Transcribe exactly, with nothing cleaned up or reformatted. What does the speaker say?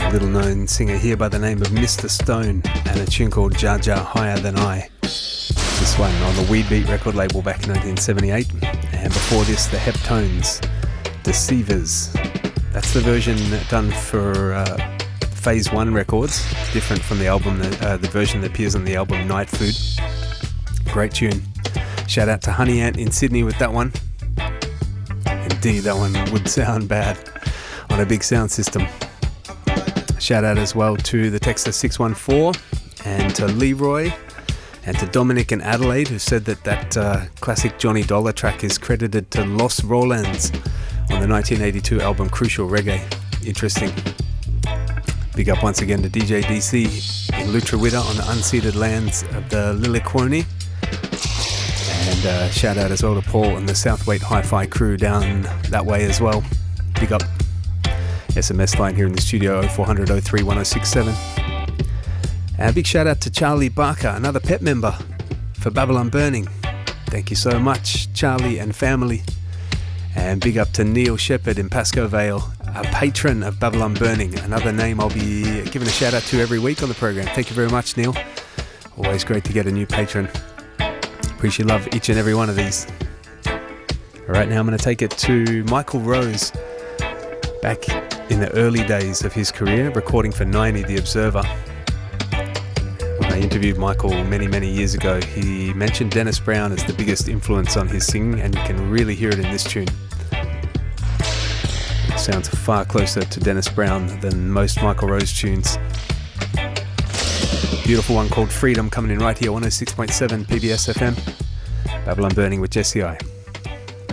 Little known singer here by the name of Mister Stone, and a tune called Jar Jar Higher Than I. This one on the Weed Beat record label back in nineteen seventy-eight. And before this, the Heptones, Deceivers. That's the version done for uh, Phase One Records, different from the album, that, uh, the version that appears on the album Night Food. Great tune. Shout out to Honey Ant in Sydney with that one. Indeed, that one would sound bad on a big sound system. Shout out as well to the Texter six one four and to Leroy and to Dominic and Adelaide, who said that that uh, classic Johnny Dollar track is credited to Los Rolands on the nineteen eighty-two album Crucial Reggae. Interesting. Big up once again to D J D C in Lutruwita on the unceded lands of the Liliquoni. And uh, shout out as well to Paul and the Southweight Hi-Fi crew down that way as well. Big up. S M S line here in the studio, oh four hundred, oh three, one oh six seven. And a big shout out to Charlie Barker, another Pep member for Babylon Burning. Thank you so much, Charlie and family. And big up to Neil Shepherd in Pascoe Vale, a patron of Babylon Burning, another name I'll be giving a shout out to every week on the program. Thank you very much, Neil. Always great to get a new patron. Appreciate love each and every one of these. All right, now I'm going to take it to Michael Rose, back in the early days of his career, recording for ninety The Observer. When I interviewed Michael many, many years ago, he mentioned Dennis Brown as the biggest influence on his singing, and you can really hear it in this tune. It sounds far closer to Dennis Brown than most Michael Rose tunes. Beautiful one called Freedom coming in right here, one oh six point seven P B S F M. Babylon Burning with Jesse I.